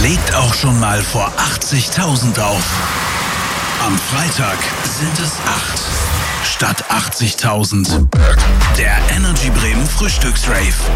legt auch schon mal vor 80.000 auf. Am Freitag sind es 8 statt 80.000. Der Energy Bremen Frühstücksrave.